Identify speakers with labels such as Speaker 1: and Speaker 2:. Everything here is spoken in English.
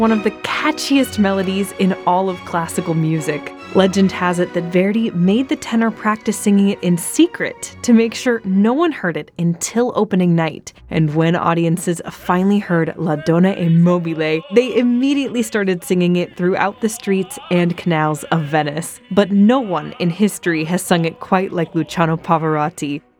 Speaker 1: one of the catchiest melodies in all of classical music. Legend has it that Verdi made the tenor practice singing it in secret to make sure no one heard it until opening night. And when audiences finally heard La Donna e Mobile, they immediately started singing it throughout the streets and canals of Venice. But no one in history has sung it quite like Luciano Pavarotti.